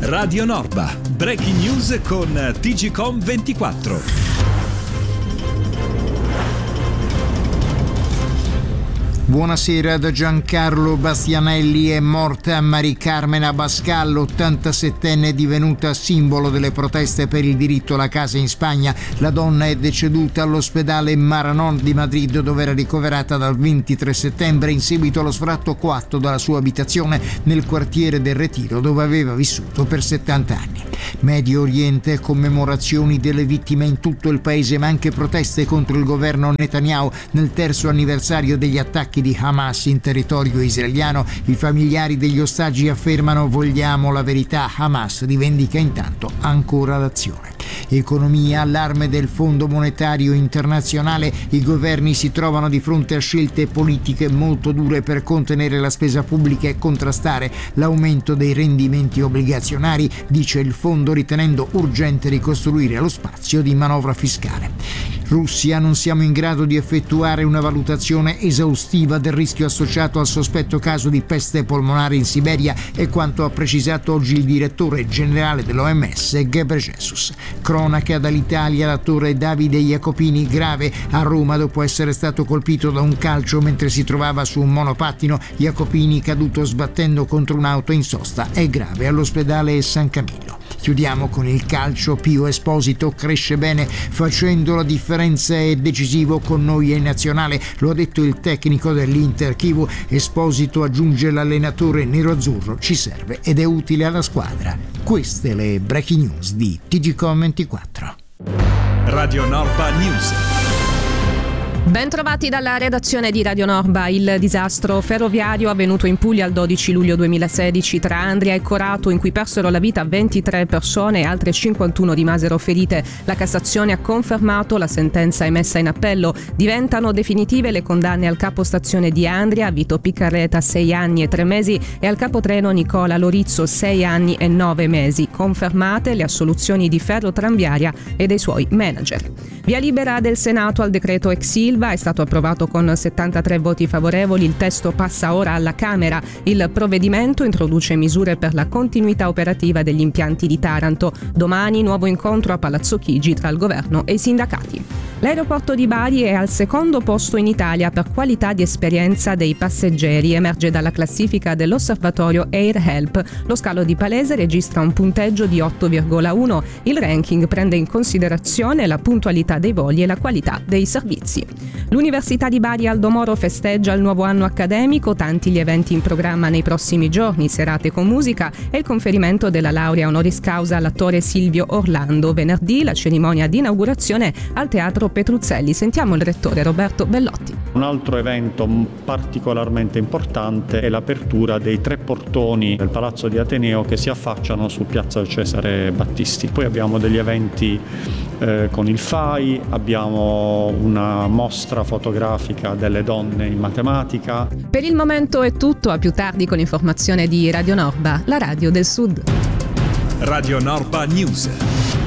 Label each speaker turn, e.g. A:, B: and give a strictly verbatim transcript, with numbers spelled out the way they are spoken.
A: Radio Norba, breaking news con T G Com ventiquattro.
B: Buonasera da Giancarlo Bastianelli. È morta Mari Carmen Abascal, ottantasettenne, divenuta simbolo delle proteste per il diritto alla casa in Spagna. La donna è deceduta all'ospedale Maranon di Madrid, dove era ricoverata dal ventitré settembre in seguito allo sfratto coatto dalla sua abitazione nel quartiere del Retiro, dove aveva vissuto per settanta anni. Medio Oriente, commemorazioni delle vittime in tutto il paese, ma anche proteste contro il governo Netanyahu nel terzo anniversario degli attacchi di Hamas in territorio israeliano. I familiari degli ostaggi affermano: vogliamo la verità. Hamas rivendica intanto ancora l'azione. Economia, allarme del Fondo Monetario Internazionale. I governi si trovano di fronte a scelte politiche molto dure per contenere la spesa pubblica e contrastare l'aumento dei rendimenti obbligazionari, dice il fondo, ritenendo urgente ricostruire lo spazio di manovra fiscale. Russia: non siamo in grado di effettuare una valutazione esaustiva del rischio associato al sospetto caso di peste polmonare in Siberia, è quanto ha precisato oggi il direttore generale dell'O M S Ghebreyesus. Cronaca dall'Italia: l'attore Davide Jacopini grave a Roma dopo essere stato colpito da un calcio mentre si trovava su un monopattino. Jacopini, caduto sbattendo contro un'auto in sosta, è grave all'ospedale San Camillo. Chiudiamo con il calcio. Pio Esposito cresce bene, facendo la differenza, è decisivo con noi in nazionale, lo ha detto il tecnico dell'Inter Kivu. Esposito, aggiunge l'allenatore nero-azzurro, ci serve ed è utile alla squadra. Queste le breaking news di T G Com ventiquattro.
A: Radio Norba News.
C: Ben trovati dalla redazione di Radio Norba. Il disastro ferroviario avvenuto in Puglia il dodici luglio duemilasedici tra Andria e Corato, in cui persero la vita ventitré persone e altre cinquantuno rimasero ferite. La Cassazione ha confermato la sentenza emessa in appello. Diventano definitive le condanne al capostazione di Andria, Vito Piccarreta, sei anni e tre mesi, e al capotreno Nicola Lorizzo, sei anni e nove mesi. Confermate le assoluzioni di Ferrotramviaria e dei suoi manager. Via libera del Senato al decreto ex Ilva, è stato approvato con settantatré voti favorevoli. Il testo passa ora alla Camera. Il provvedimento introduce misure per la continuità operativa degli impianti di Taranto. Domani nuovo incontro a Palazzo Chigi tra il governo e i sindacati. L'aeroporto di Bari è al secondo posto in Italia per qualità di esperienza dei passeggeri, emerge dalla classifica dell'osservatorio Air Help. Lo scalo di Palese registra un punteggio di otto virgola uno. Il ranking prende in considerazione la puntualità dei voli e la qualità dei servizi. L'Università di Bari Aldo Moro festeggia il nuovo anno accademico, tanti gli eventi in programma nei prossimi giorni, serate con musica e il conferimento della laurea honoris causa all'attore Silvio Orlando. Venerdì la cerimonia di inaugurazione al Teatro Petruzzelli. Sentiamo il rettore Roberto Bellotti.
D: Un altro evento particolarmente importante è l'apertura dei tre portoni del Palazzo di Ateneo che si affacciano su Piazza Cesare Battisti. Poi abbiamo degli eventi eh, con il F A I, abbiamo una mostra fotografica delle donne in matematica.
C: Per il momento è tutto, a più tardi con l'informazione di Radio Norba, la radio del Sud.
A: Radio Norba News.